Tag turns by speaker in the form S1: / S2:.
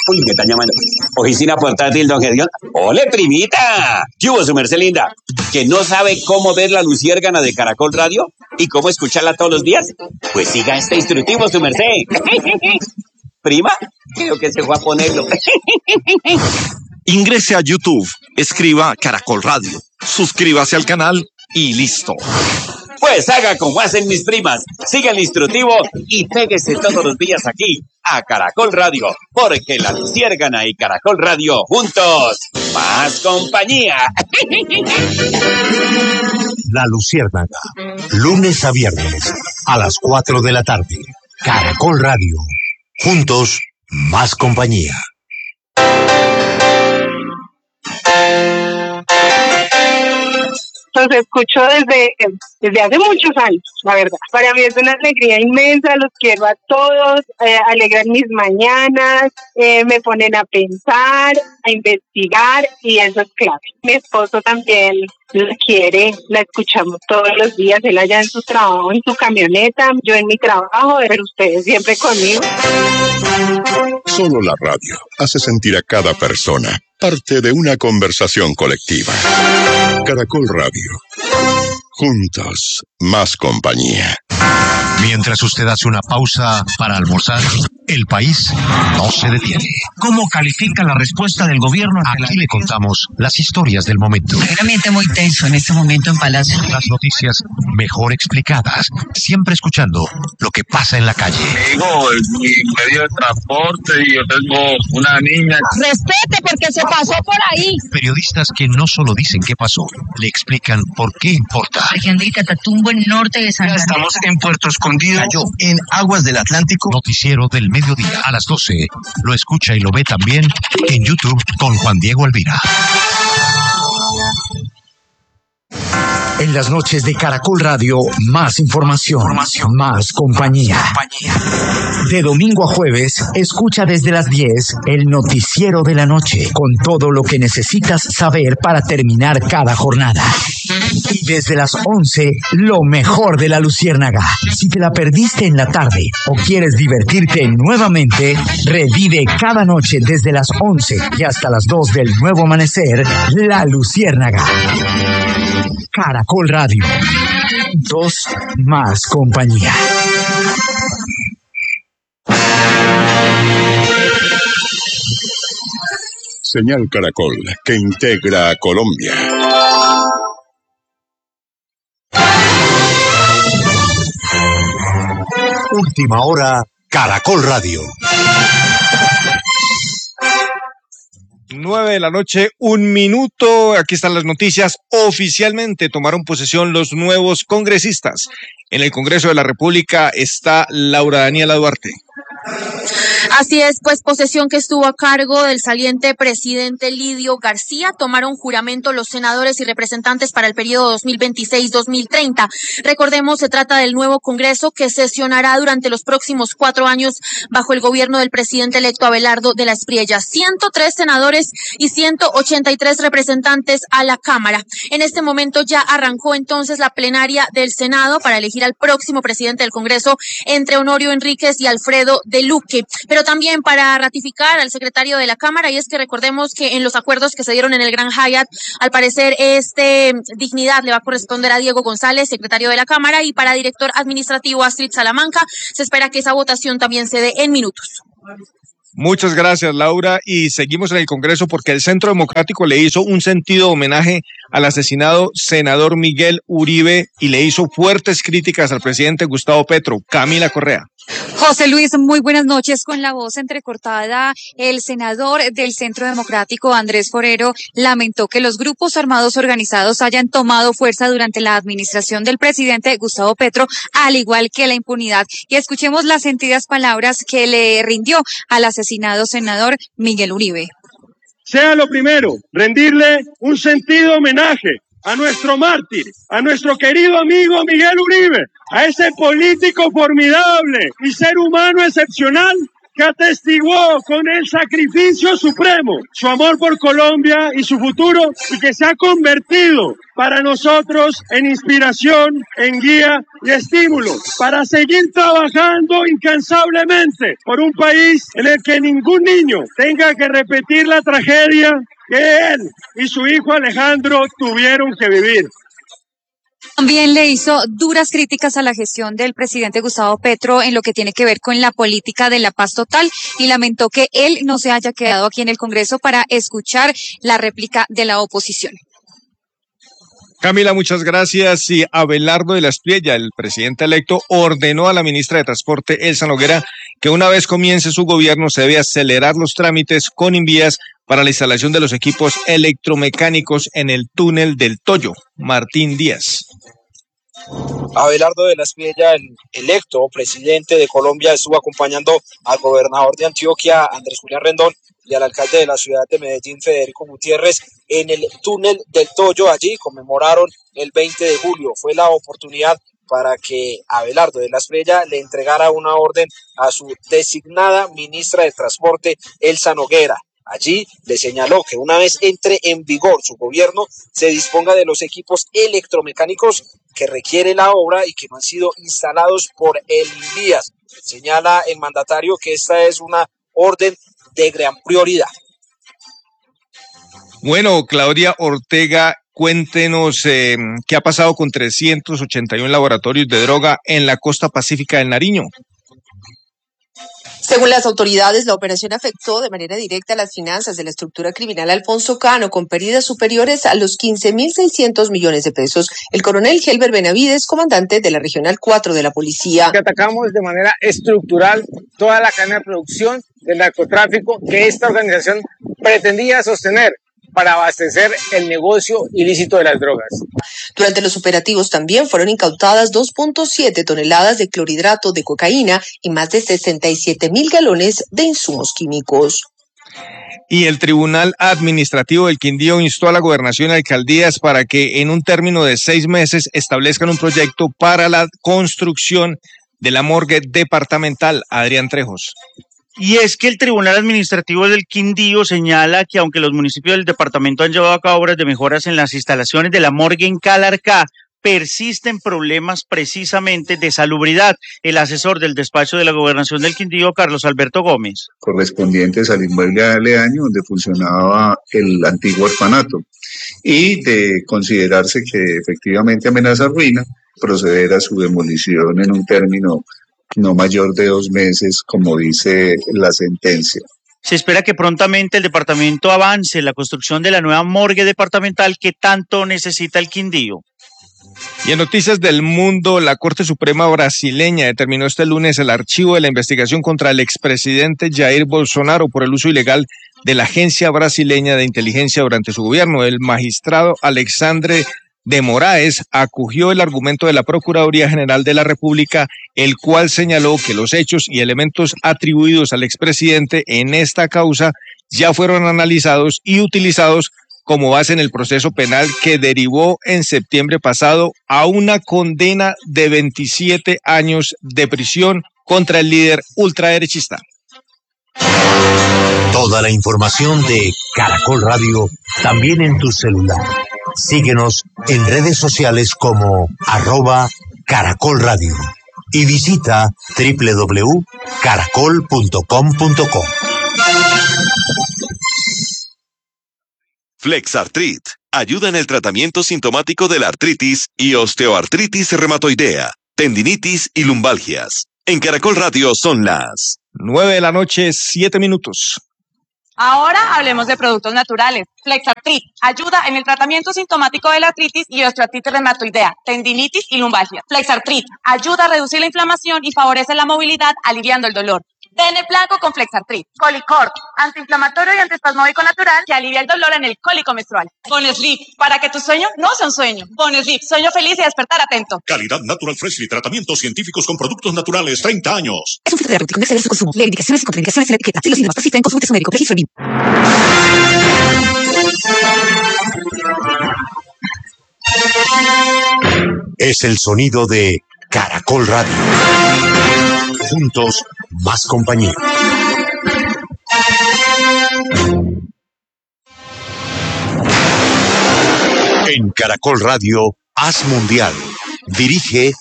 S1: Uy, me están llamando. Oficina portátil, don Gedión. ¡Ole, primita! ¿Qué hubo, su merced linda? ¿Que no sabe cómo ver la luciérgana de Caracol Radio? ¿Y cómo escucharla todos los días? Pues siga este instructivo, su merced. ¿Prima? Creo que se fue a ponerlo.
S2: Ingrese a YouTube, escriba Caracol Radio, suscríbase al canal y listo.
S1: Pues haga como hacen mis primas, siga el instructivo y péguese todos los días aquí a Caracol Radio, porque la luciérgana y Caracol Radio juntos, más compañía.
S3: La Luciérnaga, lunes a viernes a las 4 de la tarde. Caracol Radio, juntos, más compañía.
S4: Los escucho desde hace muchos años, la verdad. Para mí es una alegría inmensa, los quiero a todos, alegran mis mañanas, me ponen a pensar, a investigar y eso es clave. Mi esposo también la quiere, la escuchamos todos los días, él allá en su trabajo, en su camioneta, yo en mi trabajo, pero ustedes siempre conmigo.
S5: Solo la radio hace sentir a cada persona parte de una conversación colectiva. Caracol Radio. Juntos, más compañía.
S3: Mientras usted hace una pausa para almorzar, el país no se detiene.
S6: ¿Cómo califica la respuesta del gobierno?
S3: Aquí le contamos las historias del momento.
S7: Realmente muy tenso en este momento en Palacio.
S3: Las noticias mejor explicadas, siempre escuchando lo que pasa en la calle.
S8: Digo, mi medio de transporte y yo tengo una niña.
S7: Respete porque se pasó por ahí.
S3: Periodistas que no solo dicen qué pasó, le explican por qué importa.
S7: Región de Catatumbo, en norte de San Andrés.
S6: Estamos en Puerto Escondido. Cayó en aguas del Atlántico.
S3: Noticiero del mediodía a las 12. Lo escucha y lo ve también en YouTube con Juan Diego Alvira. En las noches de Caracol Radio, más información, más compañía. De domingo a jueves, escucha desde las 10 el noticiero de la noche, con todo lo que necesitas saber para terminar cada jornada. Y desde las 11, lo mejor de la Luciérnaga. Si te la perdiste en la tarde o quieres divertirte nuevamente, revive cada noche desde las 11 y hasta las 2 del nuevo amanecer, la Luciérnaga. Caracol Radio. Dos más compañía.
S5: Señal Caracol, que integra a Colombia.
S3: Última hora, Caracol Radio.
S9: 9 de la noche, 1 minuto. Aquí están las noticias. Oficialmente tomaron posesión los nuevos congresistas. En el Congreso de la República está Laura Daniela Duarte.
S10: Así es, pues posesión que estuvo a cargo del saliente presidente Lidio García. Tomaron juramento los senadores y representantes para el periodo 2026-2030. Recordemos, se trata del nuevo Congreso que sesionará durante los próximos 4 años bajo el gobierno del presidente electo Abelardo de la Espriella. 103 senadores y 183 representantes a la Cámara. En este momento ya arrancó entonces la plenaria del Senado para elegir al próximo presidente del Congreso entre Honorio Enríquez y Alfredo de Luque, pero también para ratificar al secretario de la Cámara, y es que recordemos que en los acuerdos que se dieron en el Gran Hyatt, al parecer dignidad le va a corresponder a Diego González, secretario de la Cámara, y para director administrativo Astrid Salamanca. Se espera que esa votación también se dé en minutos.
S9: Muchas gracias, Laura, y seguimos en el Congreso porque el Centro Democrático le hizo un sentido homenaje al asesinado senador Miguel Uribe y le hizo fuertes críticas al presidente Gustavo Petro. Camila Correa.
S11: José Luis, muy buenas noches. Con la voz entrecortada, el senador del Centro Democrático, Andrés Forero, lamentó que los grupos armados organizados hayan tomado fuerza durante la administración del presidente Gustavo Petro, al igual que la impunidad. Y escuchemos las sentidas palabras que le rindió al asesinado senador Miguel Uribe.
S12: Sea lo primero, rendirle un sentido homenaje a nuestro mártir, a nuestro querido amigo Miguel Uribe, a ese político formidable y ser humano excepcional que atestiguó con el sacrificio supremo su amor por Colombia y su futuro, y que se ha convertido para nosotros en inspiración, en guía y estímulo para seguir trabajando incansablemente por un país en el que ningún niño tenga que repetir la tragedia que él y su hijo Alejandro tuvieron que vivir.
S11: También le hizo duras críticas a la gestión del presidente Gustavo Petro en lo que tiene que ver con la política de la paz total y lamentó que él no se haya quedado aquí en el Congreso para escuchar la réplica de la oposición.
S9: Camila, muchas gracias. Y Abelardo de la Espriella, el presidente electo, ordenó a la ministra de Transporte, Elsa Noguera, que una vez comience su gobierno se debe acelerar los trámites con Invías para la instalación de los equipos electromecánicos en el túnel del Toyo. Martín Díaz.
S13: Abelardo de la Espriella, el electo presidente de Colombia, estuvo acompañando al gobernador de Antioquia, Andrés Julián Rendón, y al alcalde de la ciudad de Medellín, Federico Gutiérrez, en el túnel del Toyo. Allí conmemoraron el 20 de julio. Fue la oportunidad para que Abelardo de la Espriella le entregara una orden a su designada ministra de Transporte, Elsa Noguera. Allí le señaló que una vez entre en vigor su gobierno, se disponga de los equipos electromecánicos que requiere la obra y que no han sido instalados por el Invías. Señala el mandatario que esta es una orden de gran prioridad.
S9: Bueno, Claudia Ortega, cuéntenos qué ha pasado con 381 laboratorios de droga en la costa pacífica del Nariño.
S14: Según las autoridades, la operación afectó de manera directa las finanzas de la estructura criminal Alfonso Cano, con pérdidas superiores a los 15.600 millones de pesos. El coronel Helber Benavides, comandante de la Regional 4 de la Policía.
S15: Atacamos de manera estructural toda la cadena de producción del narcotráfico que esta organización pretendía sostener para abastecer el negocio ilícito de las drogas.
S14: Durante los operativos también fueron incautadas 2.7 toneladas de clorhidrato de cocaína y más de 67.000 galones de insumos químicos.
S9: Y el Tribunal Administrativo del Quindío instó a la Gobernación y alcaldías para que en un término de 6 meses establezcan un proyecto para la construcción de la morgue departamental. Adrián Trejos.
S16: Y es que el Tribunal Administrativo del Quindío señala que aunque los municipios del departamento han llevado a cabo obras de mejoras en las instalaciones de la morgue en Calarcá, persisten problemas precisamente de salubridad. El asesor del despacho de la Gobernación del Quindío, Carlos Alberto Gómez.
S17: Correspondientes al inmueble aledaño donde funcionaba el antiguo orfanato, y de considerarse que efectivamente amenaza ruina, proceder a su demolición en un término no mayor de 2 meses, como dice la sentencia.
S16: Se espera que prontamente el departamento avance en la construcción de la nueva morgue departamental que tanto necesita el Quindío.
S9: Y en noticias del mundo, la Corte Suprema brasileña determinó este lunes el archivo de la investigación contra el expresidente Jair Bolsonaro por el uso ilegal de la Agencia Brasileña de Inteligencia durante su gobierno. El magistrado Alexandre de Moraes acogió el argumento de la Procuraduría General de la República, el cual señaló que los hechos y elementos atribuidos al expresidente en esta causa ya fueron analizados y utilizados como base en el proceso penal que derivó en septiembre pasado a una condena de 27 años de prisión contra el líder ultraderechista.
S3: Toda la información de Caracol Radio también en tu celular. Síguenos en redes sociales como @Caracol Radio y visita www.caracol.com.co.
S2: Flexartrit ayuda en el tratamiento sintomático de la artritis y osteoartritis reumatoidea, tendinitis y lumbalgias. En Caracol Radio son las
S9: 9:07 p.m.
S18: Ahora hablemos de productos naturales. Flexartrit ayuda en el tratamiento sintomático de la artritis y osteoartritis reumatoidea, tendinitis y lumbalgia. Flexartrit ayuda a reducir la inflamación y favorece la movilidad, aliviando el dolor. TN Blanco con Flexartrit. Colicort, antiinflamatorio y antiespasmódico natural que alivia el dolor en el cólico menstrual. Boneslip, para que tu sueño no sea un sueño. Boneslip, sueño feliz y despertar atento.
S19: Calidad Natural Freshly, tratamientos científicos con productos naturales, 30 años.
S20: Es un fitoterapéutico, no exceder su consumo. Lee indicaciones y contraindicaciones en la etiqueta. Si los síntomas persisten, consulte a su médico. Registro BIM.
S3: Es el sonido de Caracol Radio. Juntos, más compañía.
S2: En Caracol Radio, Haz Mundial. Dirige